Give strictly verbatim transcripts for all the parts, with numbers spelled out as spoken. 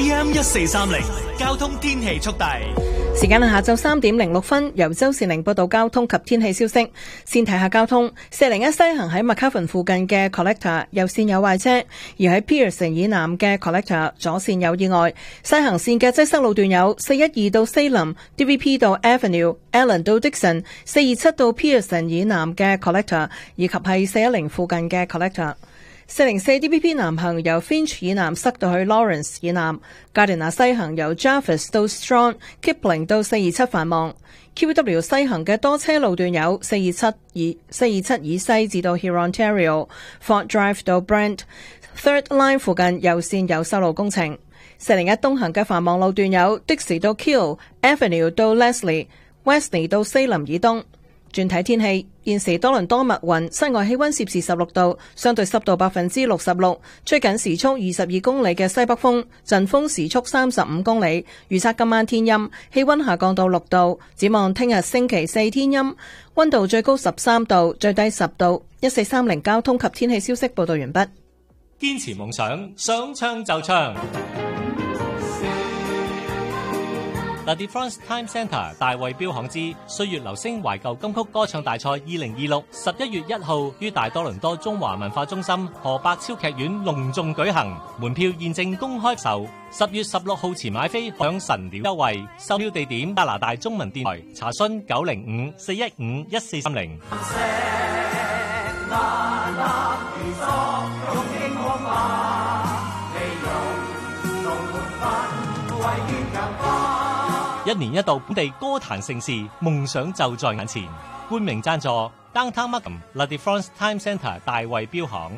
A M 一四三零交通天氣速遞。 時間係下晝三點零六分，由周善玲報道交通及天氣消息。先睇下交通，四零一西行喺麥卡倫附近嘅 Collector 右線有壞車，而喺 Pearson 以南嘅 Collector 左線有意外。西行線嘅擠塞路段有四一二到 Salem、D V P 到 Avenue、Allen 到 Dixon、四二七到 Pearson 以南嘅 Collector， 以及係四一零附近嘅 Collector。四零四 D V P 南行由 Finch 以南塞到去 Lawrence 以南，加連拿西行由 Jarvis 到 Strong、Kipling 到四二七繁忙。Q W 西行嘅多車路段有四二七以四二七以西至到 Hurontario、Fort Drive 到 Brent。Third Line 附近右線有修路工程。四零一東行嘅繁忙路段有 Dixie 到 Kill、Avenue 到 Leslie、Wesley 到 Salem 以東。轉睇天氣，現時多倫多密雲，室外氣溫攝氏十六度，相對濕度百分之六十六，吹緊時速二十二公里嘅西北風，陣風時速三十五公里。預測今晚天陰，氣溫下降到六度。展望聽日星期四天陰，溫度最高十三度，最低十度。一四三零交通及天氣消息報道完畢。 堅持夢想，想唱就唱。The DeFrance Time Centre 大衛標行之歲月留聲懷舊金曲歌唱大賽二零二六，十一月一號於大多倫多中華文化中心何伯超劇院隆重舉行，門票現正公開售。十月十六號前買飛享神料優惠，售票地點加拿大中文電台，查詢九零五四一五一四三零。一年一度本地歌壇盛事，夢想就在眼前。冠名贊助 Downtown Markham、La DeFrance Time Centre 大衛標行。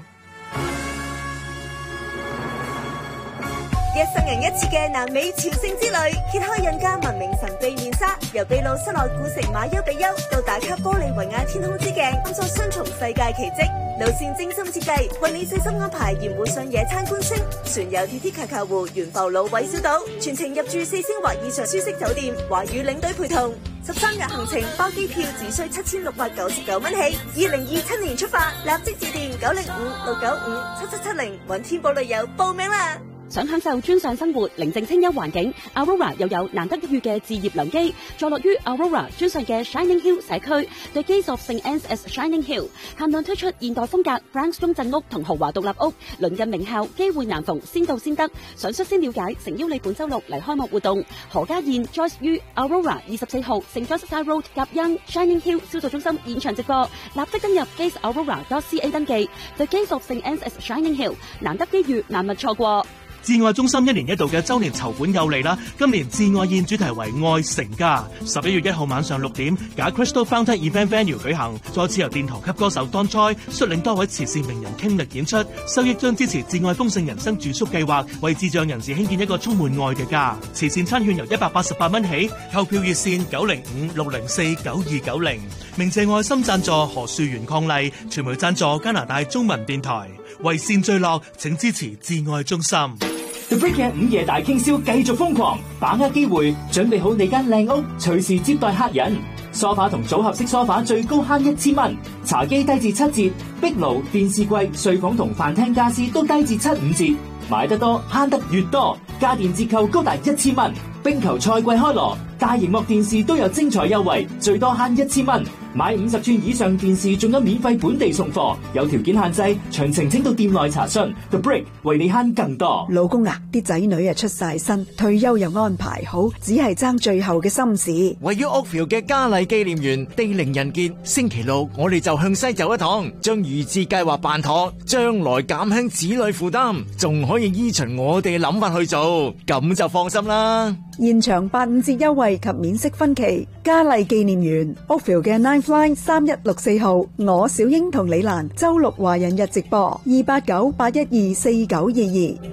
一生人一次嘅南美朝聖之旅，揭開印加文明神秘面紗，由秘魯失落古城馬丘比丘到打卡玻利維亞天空之鏡，探索雙重世界奇蹟。路線精心設計，為你細心安排沿湖上野餐觀星，船遊鐵鐵卡卡湖、懸浮蘆葦小島，全程入住四星或以上舒適酒店，華語領隊陪同。十三日行程包機票只需七千六百九十九蚊起。二零二七年出發，立即致電九零五六九五七七七零，揾天寶旅遊報名啦！ 想享受專上生活、寧靜清幽環境 ，Aurora 又有難得一遇嘅置業良機，坐落於 Aurora 專上嘅 Shining Hill 社區 ，The Gates of Saint Anne's as Shining Hill， 限量推出現代風格 brownstone 鎮屋同豪華獨立屋，鄰近名校，機會難逢，先到先得。想率先了解，誠邀你本週六嚟開幕活動。何家燕 Joyce 於 Aurora 二十四號 Saint Joseph Road 夾恩 Shining Hill 銷售中心現場直播，立即登入 gates aurora dot c a 登記。The Gates of Saint Anne's as Shining Hill， 難得機遇，難勿錯過。 至愛中心一年一度嘅周年籌款又嚟啦！今年至愛宴主題為愛成家，十一月一號晚上六點，假 Crystal Fountain Event Venue 舉行，再次由殿堂級歌手 Don Choi 率領多位慈善名人傾力演出，收益將支持至愛豐盛人生住宿計劃，為智障人士興建一個充滿愛嘅家。慈善餐券由一百八十八蚊起，購票熱線九零五六零四九二九零。鳴謝愛心贊助何樹源伉儷，傳媒贊助加拿大中文電台。為善聚樂，請支持至愛中心。 The Brick 嘅午夜大傾銷繼續瘋狂，把握機會，準備好你間靚屋，隨時接待客人。梳化同組合式梳化最高慳一千蚊，茶几低至七折，壁爐、電視櫃、睡房同飯廳家私都低至七五折。買得多慳得越多，家電折扣高達一千蚊。冰球賽季開鑼，大螢幕電視都有精彩優惠，最多慳一千蚊。買五十寸以上電視仲有免費本地送貨，有條件限制，詳情請到店內查詢。The Brick 為你慳更多。 老公啊，啲仔女啊出晒身，退休又安排好，只係爭最後嘅心事。 位於 Oakville 嘅嘉麗紀念園地靈人傑，星期六我哋就向西走一趟，將預置計劃辦妥，將來減輕子女負擔，仲可以依循我哋嘅諗法去做，咁就放心啦。 現場八五折優惠及免息分期，嘉麗紀念園 Oakville 嘅 Ninth Line 三一六四號，我小英同李蘭周六華人日直播二八九八一二四九二二。